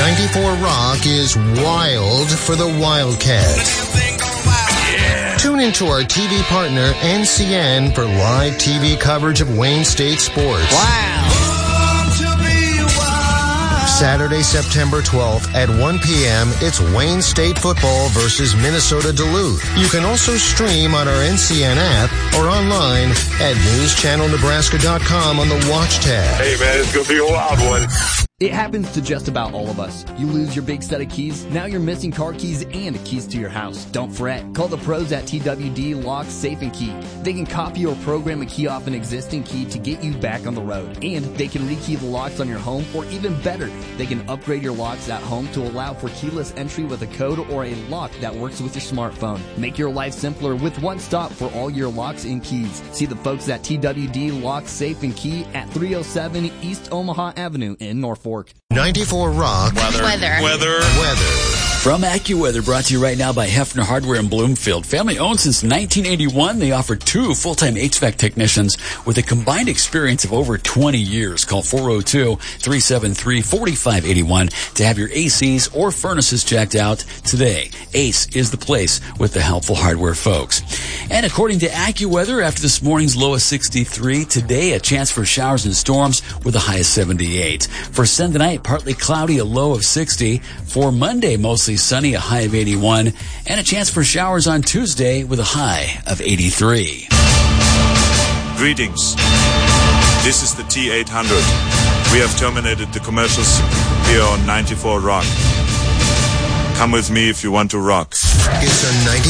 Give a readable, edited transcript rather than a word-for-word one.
94 Rock is wild for the Wildcats. Tune into our TV partner, NCN, for live TV coverage of Wayne State sports. Wow. Saturday, September 12th at 1 p.m., it's Wayne State football versus Minnesota Duluth. You can also stream on our NCN app or online at newschannelnebraska.com on the Watch tab. Hey, man, it's going to be a wild one. It happens to just about all of us. You lose your big set of keys, now you're missing car keys and keys to your house. Don't fret. Call the pros at TWD Lock, Safe, and Key. They can copy or program a key off an existing key to get you back on the road. And they can rekey the locks on your home, or even better, they can upgrade your locks at home to allow for keyless entry with a code or a lock that works with your smartphone. Make your life simpler with one stop for all your locks and keys. See the folks at TWD Lock, Safe, and Key at 307 East Omaha Avenue in Norfolk. 94 Rock. Weather. From AccuWeather, brought to you right now by Hefner Hardware in Bloomfield. Family owned since 1981, they offer 2 full-time HVAC technicians with a combined experience of over 20 years. Call 402-373-4581 to have your ACs or furnaces checked out today. Ace is the place with the helpful hardware folks. And according to AccuWeather, after this morning's low of 63, today a chance for showers and storms with a high of 78. For Sunday night, partly cloudy, a low of 60. For Monday, mostly sunny, a high of 81. And a chance for showers on Tuesday with a high of 83. Greetings. This is the T800. We have terminated the commercials here on 94 Rock. Come with me if you want to rock. It's a 90